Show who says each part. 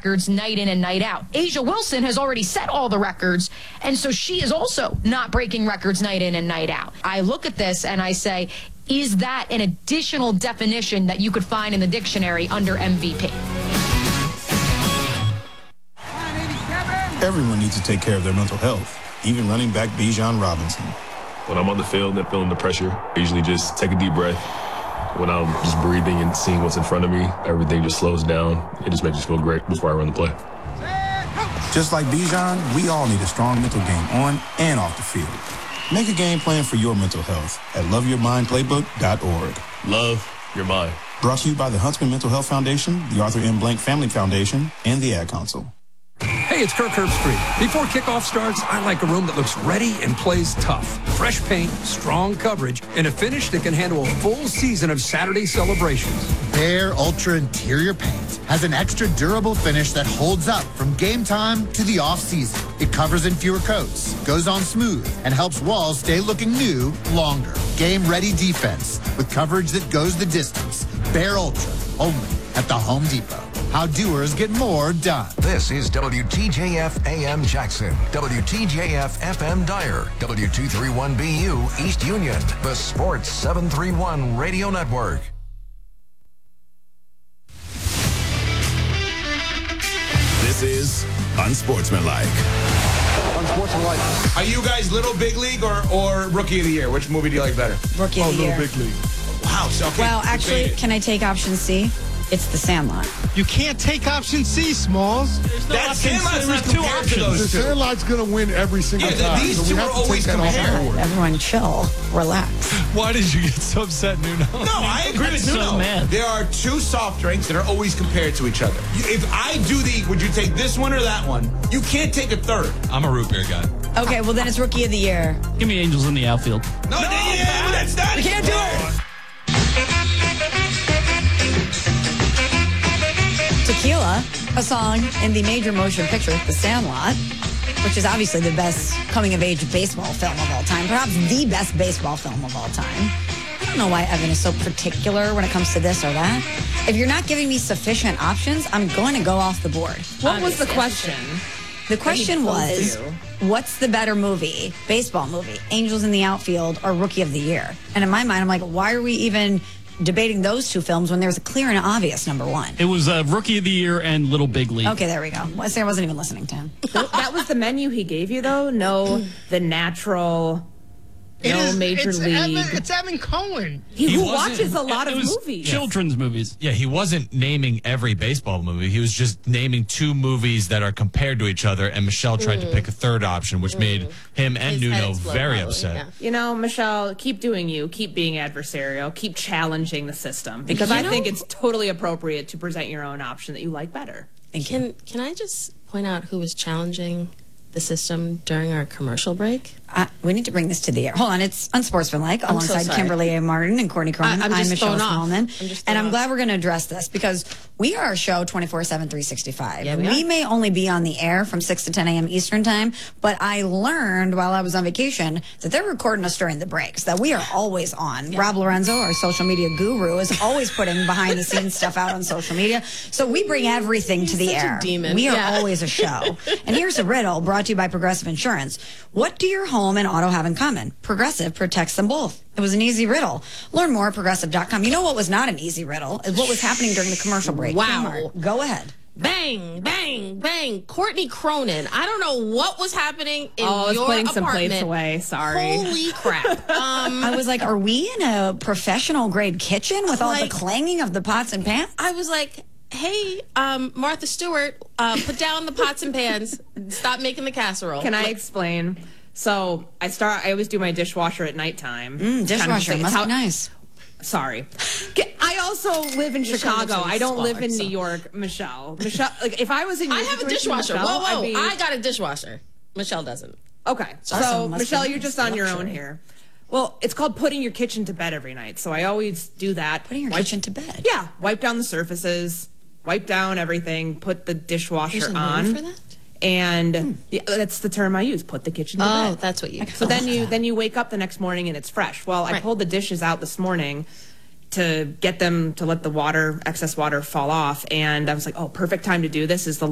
Speaker 1: records night in and night out. A'ja Wilson has already set all the records, and so she is also not breaking records night in and night out. I look at this and I say, is that an additional definition that you could find in the dictionary under MVP?
Speaker 2: Everyone needs to take care of their mental health, even running back Bijan Robinson.
Speaker 3: When I'm on the field and feeling the pressure, I usually just take a deep breath. When I'm just breathing and seeing what's in front of me, everything just slows down. It just makes me feel great before I run the play.
Speaker 2: Just like Bijan, we all need a strong mental game on and off the field. Make a game plan for your mental health at loveyourmindplaybook.org.
Speaker 3: Love your mind.
Speaker 2: Brought to you by the Huntsman Mental Health Foundation, the Arthur M. Blank Family Foundation, and the Ad Council.
Speaker 4: Hey, it's Kirk Herbstreit. Before kickoff starts, I like a room that looks ready and plays tough. Fresh paint, strong coverage, and a finish that can handle a full season of Saturday celebrations.
Speaker 5: Behr Ultra Interior Paint has an extra durable finish that holds up from game time to the off-season. It covers in fewer coats, goes on smooth, and helps walls stay looking new longer. Game-ready defense with coverage that goes the distance. Behr Ultra, only at the Home Depot. How doers get more done.
Speaker 6: This is WTJF AM Jackson, WTJF FM Dyer, W231BU East Union, the Sports 731 Radio Network.
Speaker 7: This is Unsportsmanlike.
Speaker 8: Unsportsmanlike. Are you guys Little Big League or Rookie of the Year? Which movie do you like better?
Speaker 9: Rookie of the Year.
Speaker 8: Little Big League. Wow. So, okay.
Speaker 9: Well, actually, can I take option C? It's The Sandlot.
Speaker 10: You can't take option C, Smalls.
Speaker 8: That Sandlot's not two options.
Speaker 10: The Sandlot's going to win every single time.
Speaker 8: These two are always compared.
Speaker 9: Everyone chill. Relax.
Speaker 11: Why did you get so upset, Nuno?
Speaker 8: No, I agree with Nuno.
Speaker 11: So mad.
Speaker 8: There are two soft drinks that are always compared to each other. If I do would you take this one or that one? You can't take a third.
Speaker 11: I'm a root beer guy.
Speaker 9: Okay, well then it's Rookie of the Year.
Speaker 11: Give me Angels in the Outfield.
Speaker 8: No, that's not.
Speaker 9: You can't do it. Tequila, a song in the major motion picture The Sandlot, which is obviously the best coming-of-age baseball film of all time, perhaps the best baseball film of all time. I don't know why Evan is so particular when it comes to this or that. If you're not giving me sufficient options, I'm going to go off the board.
Speaker 12: What was the question?
Speaker 9: The question was, what's the better movie, baseball movie, Angels in the Outfield or Rookie of the Year? And in my mind, I'm like, why are we even debating those two films when there's a clear and obvious number one?
Speaker 11: It was Rookie of the Year and Little Big League.
Speaker 9: Okay, there we go. I wasn't even listening to him.
Speaker 12: That was the menu he gave you, though? No, The Natural, Major League.
Speaker 10: It's Evan Cohen.
Speaker 12: He watches a lot of movies.
Speaker 11: Children's movies.
Speaker 13: Yeah, he wasn't naming every baseball movie. He was just naming two movies that are compared to each other, and Michelle tried to pick a third option, which made him and Nuno very upset.
Speaker 12: Yeah. You know, Michelle, keep doing you. Keep being adversarial. Keep challenging the system. Because I think it's totally appropriate to present your own option that you like better.
Speaker 14: Can I just point out who was challenging the system during our commercial break?
Speaker 9: We need to bring this to the air. Hold on, it's Unsportsmanlike alongside Kimberly A. Martin and Courtney Cronin. I'm Michelle Smallman. And I'm glad we're going to address this because we are a show 24/7, 365.
Speaker 14: Yeah,
Speaker 9: we may only be on the air from 6 to 10 a.m. Eastern time, but I learned while I was on vacation that they're recording us during the breaks, that we are always on. Yeah. Rob Lorenzo, our social media guru, is always putting behind the scenes stuff out on social media. So we bring everything to the air. We are always a show. And here's a riddle brought to you by Progressive Insurance. What do your home and auto have in common? Progressive protects them both. It was an easy riddle. Learn more at Progressive.com. You know what was not an easy riddle? Is what was happening during the commercial break.
Speaker 14: Wow.
Speaker 9: Go ahead.
Speaker 14: Bang, bang, bang. Courtney Cronin. I don't know what was happening in your apartment.
Speaker 12: I was putting some plates away. Sorry.
Speaker 14: Holy crap.
Speaker 9: I was like, are we in a professional grade kitchen with all the clanging of the pots and pans?
Speaker 14: I was like, hey, Martha Stewart, put down the pots and pans. Stop making the casserole.
Speaker 12: Can I explain? So I always do my dishwasher at nighttime.
Speaker 9: Dishwasher must be nice.
Speaker 12: Sorry. I also live in Chicago. I don't live in New York, Michelle. Like if I was in your
Speaker 14: I have a dishwasher.
Speaker 12: Michelle,
Speaker 14: whoa. I got a dishwasher. Michelle doesn't.
Speaker 12: Okay. So Michelle, you're just on your own here. Well, it's called putting your kitchen to bed every night. So I always do that.
Speaker 9: Putting your kitchen to bed?
Speaker 12: Yeah. Wipe down the surfaces, wipe down everything, put the dishwasher on.
Speaker 14: There's a word for that?
Speaker 12: And that's the term I use, put the kitchen to bed.
Speaker 14: Oh, that's what you
Speaker 12: So then you wake up the next morning and it's fresh. Well, I pulled the dishes out this morning to get them to let the excess water fall off. And I was like, oh, perfect time to do this is the